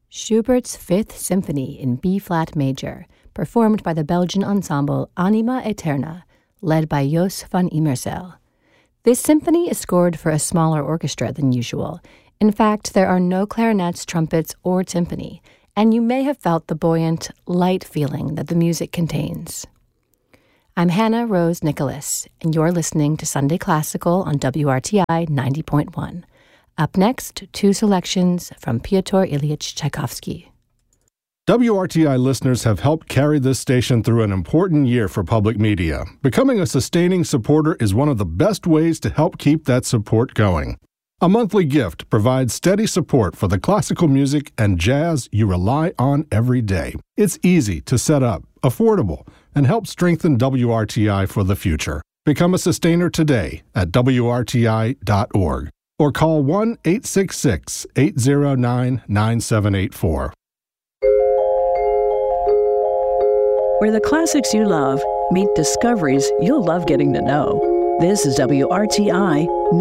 Schubert's Fifth Symphony in B-flat major, performed by the Belgian ensemble Anima Eterna, led by Jos van Immersel. This symphony is scored for a smaller orchestra than usual. In fact, there are no clarinets, trumpets, or timpani, and you may have felt the buoyant, light feeling that the music contains. I'm Hannah Rose Nicholas, and you're listening to Sunday Classical on WRTI 90.1. Up next, two selections from Pyotr Ilyich Tchaikovsky. WRTI listeners have helped carry this station through an important year for public media. Becoming a sustaining supporter is one of the best ways to help keep that support going. A monthly gift provides steady support for the classical music and jazz you rely on every day. It's easy to set up, affordable, and help strengthen WRTI for the future. Become a sustainer today at WRTI.org or call 1-866-809-9784. Where the classics you love meet discoveries you'll love getting to know. This is WRTI